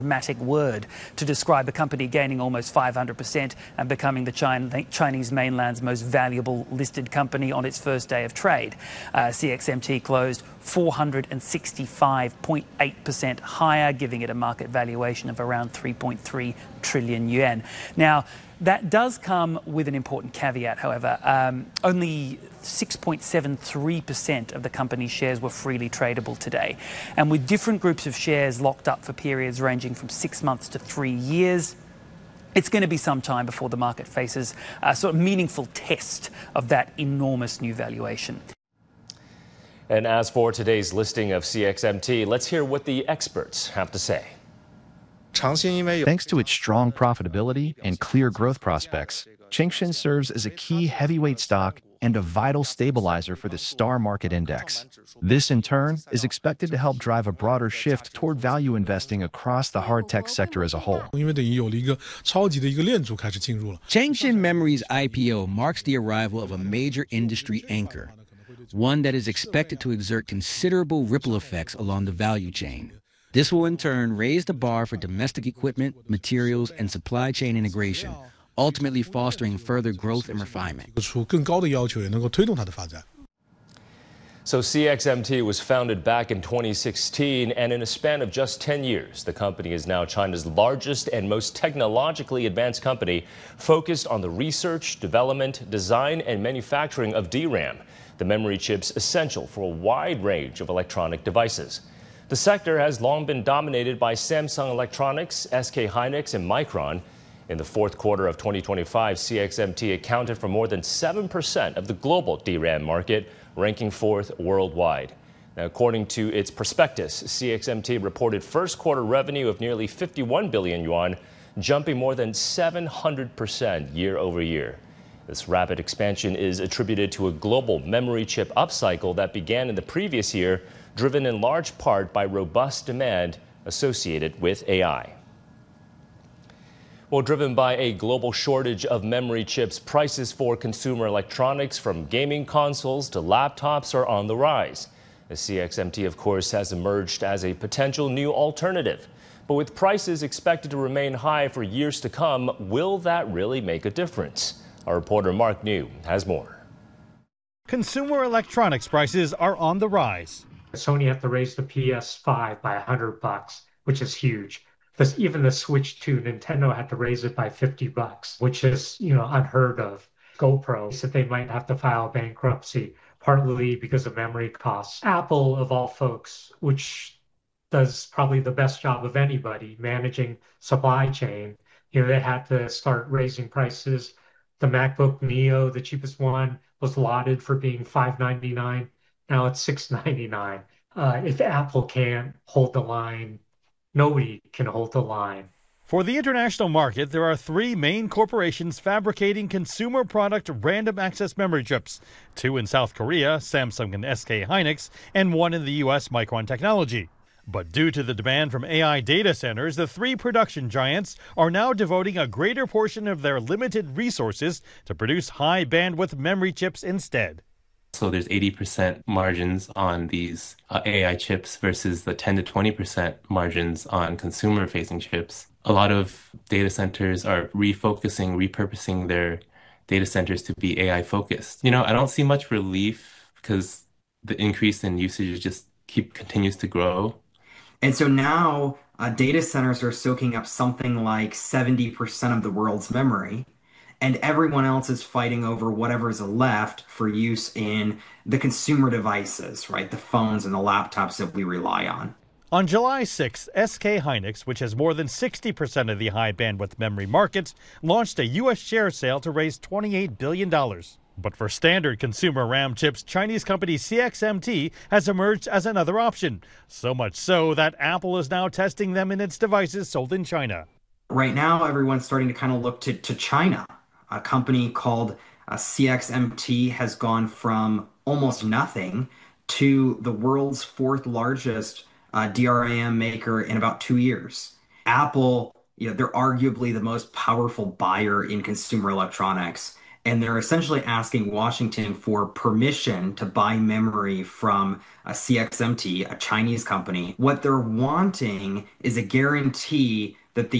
dramatic word to describe a company gaining almost 500% and becoming the Chinese mainland's most valuable listed company on its first day of trade. CXMT closed 465.8% higher, giving it a market valuation of around 3.3 trillion yuan. Now, that does come with an important caveat, however. Only 6.73% of the company's shares were freely tradable today. And with different groups of shares locked up for periods ranging from 6 months to 3 years, it's going to be some time before the market faces a sort of meaningful test of that enormous new valuation. And as for today's listing of CXMT, let's hear what the experts have to say. Thanks to its strong profitability and clear growth prospects, Chengxin serves as a key heavyweight stock and a vital stabilizer for the STAR Market Index. This, in turn, is expected to help drive a broader shift toward value investing across the hard tech sector as a whole. Chengxin Memory's IPO marks the arrival of a major industry anchor, one that is expected to exert considerable ripple effects along the value chain. This will in turn raise the bar for domestic equipment, materials, and supply chain integration, ultimately fostering further growth and refinement. So CXMT was founded back in 2016, and in a span of just 10 years, the company is now China's largest and most technologically advanced company focused on the research, development, design, and manufacturing of DRAM, the memory chips essential for a wide range of electronic devices. The sector has long been dominated by Samsung Electronics, SK Hynix, and Micron. In the fourth quarter of 2025, CXMT accounted for more than 7% of the global DRAM market, ranking fourth worldwide. Now, according to its prospectus, CXMT reported first quarter revenue of nearly 51 billion yuan, jumping more than 700% year over year. This rapid expansion is attributed to a global memory chip upcycle that began in the previous year, driven in large part by robust demand associated with AI. Well, driven by a global shortage of memory chips, prices for consumer electronics from gaming consoles to laptops are on the rise. The CXMT, of course, has emerged as a potential new alternative. But with prices expected to remain high for years to come, will that really make a difference? Our reporter Mark New has more. Consumer electronics prices are on the rise. Sony had to raise the PS5 by $100, which is huge. Even the Switch 2, Nintendo had to raise it by $50, which is, unheard of. GoPro said they might have to file bankruptcy, partly because of memory costs. Apple, of all folks, which does probably the best job of anybody managing supply chain, they had to start raising prices. The MacBook Neo, the cheapest one, was lauded for being $599. Now it's $699. If Apple can't hold the line, nobody can hold the line. For the international market, there are three main corporations fabricating consumer product random access memory chips. Two in South Korea, Samsung and SK Hynix, and one in the U.S., Micron Technology. But due to the demand from AI data centers, the three production giants are now devoting a greater portion of their limited resources to produce high bandwidth memory chips instead. So there's 80% margins on these AI chips versus the 10 to 20% margins on consumer-facing chips. A lot of data centers are repurposing their data centers to be AI-focused. I don't see much relief because the increase in usage just continues to grow. And so now data centers are soaking up something like 70% of the world's memory. And everyone else is fighting over whatever's left for use in the consumer devices, right? The phones and the laptops that we rely on. On July 6th, SK Hynix, which has more than 60% of the high bandwidth memory market, launched a U.S. share sale to raise $28 billion. But for standard consumer RAM chips, Chinese company CXMT has emerged as another option. So much so that Apple is now testing them in its devices sold in China. Right now, everyone's starting to kind of look to China. A company called CXMT has gone from almost nothing to the world's fourth largest DRAM maker in about 2 years. Apple, they're arguably the most powerful buyer in consumer electronics. and they're essentially asking Washington for permission to buy memory from a CXMT, a Chinese company. What they're wanting is a guarantee that the